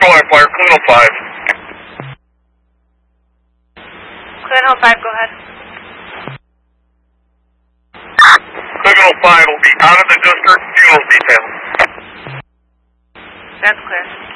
Echo Line Flyer, Clean 05. Clean 05, go ahead. Cleveland 05 will be out of the district, fuel detail. That's clear.